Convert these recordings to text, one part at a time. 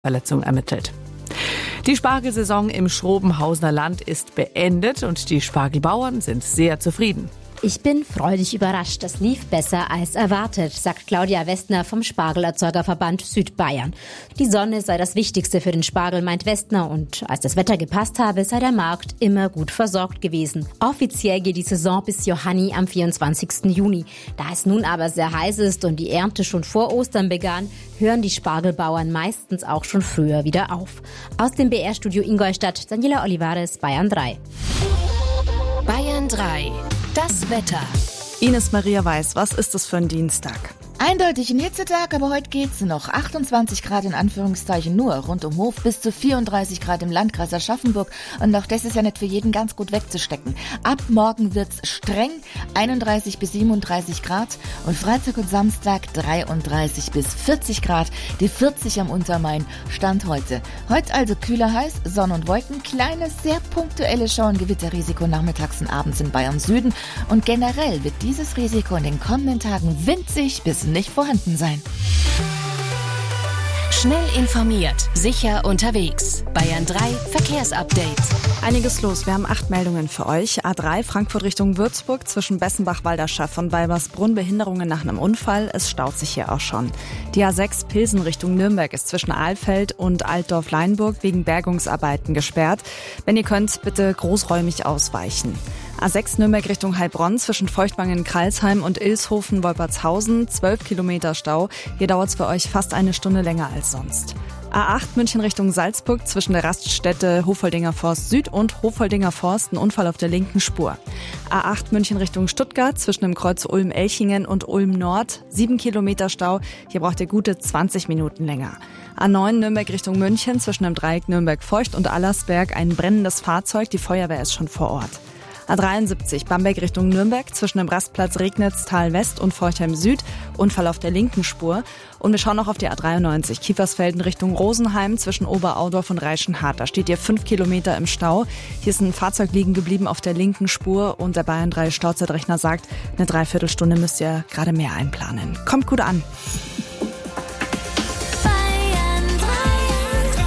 Verletzung ermittelt. Die Spargelsaison im Schrobenhausener Land ist beendet und die Spargelbauern sind sehr zufrieden. Ich bin freudig überrascht. Das lief besser als erwartet, sagt Claudia Westner vom Spargelerzeugerverband Südbayern. Die Sonne sei das Wichtigste für den Spargel, meint Westner. Und als das Wetter gepasst habe, sei der Markt immer gut versorgt gewesen. Offiziell geht die Saison bis Johanni am 24. Juni. Da es nun aber sehr heiß ist und die Ernte schon vor Ostern begann, hören die Spargelbauern meistens auch schon früher wieder auf. Aus dem BR-Studio Ingolstadt, Daniela Olivares, Bayern 3. Bayern 3. Das Wetter. Ines Maria Weiß, was ist das für ein Dienstag? Eindeutig ein Hitzetag, aber heute geht's noch. 28 Grad in Anführungszeichen nur rund um Hof, bis zu 34 Grad im Landkreis Aschaffenburg. Und auch das ist ja nicht für jeden ganz gut wegzustecken. Ab morgen wird's streng, 31 bis 37 Grad. Und Freitag und Samstag 33 bis 40 Grad. Die 40 am Untermain stand heute. Heute also kühler heiß, Sonne und Wolken, kleines, sehr punktuelle Schau- und Gewitterrisiko nachmittags und abends in Bayern Süden. Und generell wird dieses Risiko in den kommenden Tagen winzig bis nicht vorhanden sein. Schnell informiert, sicher unterwegs. Bayern 3 Verkehrsupdate. Einiges los, wir haben 8 Meldungen für euch. A3 Frankfurt Richtung Würzburg zwischen Bessenbach-Walderschaft und Weibersbrunn Behinderungen nach einem Unfall. Es staut sich hier auch schon. Die A6 Pilsen Richtung Nürnberg ist zwischen Ahlfeld und Altdorf-Leinburg wegen Bergungsarbeiten gesperrt. Wenn ihr könnt, bitte großräumig ausweichen. A6 Nürnberg Richtung Heilbronn zwischen Feuchtwangen-Kralsheim und Ilshofen-Wolpertshausen 12 Kilometer Stau. Hier dauert es für euch fast eine Stunde länger als sonst. A8 München Richtung Salzburg zwischen der Raststätte Hofoldinger Forst Süd und Hofoldinger Forst ein Unfall auf der linken Spur. A8 München Richtung Stuttgart zwischen dem Kreuz Ulm-Elchingen und Ulm Nord 7 Kilometer Stau. Hier braucht ihr gute 20 Minuten länger. A9 Nürnberg Richtung München zwischen dem Dreieck Nürnberg-Feucht und Allersberg ein brennendes Fahrzeug. Die Feuerwehr ist schon vor Ort. A73 Bamberg Richtung Nürnberg zwischen dem Rastplatz Regnitztal West und Forchheim Süd, Unfall auf der linken Spur. Und wir schauen noch auf die A93 Kiefersfelden Richtung Rosenheim zwischen Oberaudorf und Reichenhart. Da steht ihr 5 Kilometer im Stau. Hier ist ein Fahrzeug liegen geblieben auf der linken Spur und der Bayern 3 Stauzeitrechner sagt, eine Dreiviertelstunde müsst ihr gerade mehr einplanen. Kommt gut an.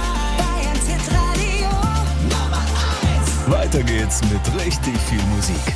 Weiter geht's mit richtig viel Musik.